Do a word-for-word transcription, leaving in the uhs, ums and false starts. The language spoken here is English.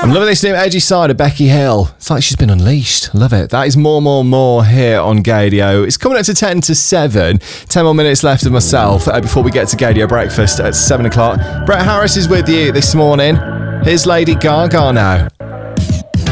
I'm loving this new edgy side of Becky Hill. It's like she's been unleashed. Love it. That is More, More, More here on Gaydio. It's coming up to ten to seven. ten more minutes left of myself uh, before we get to Gaydio Breakfast at seven o'clock. Brett Harris is with you this morning. Here's Lady Gaga now.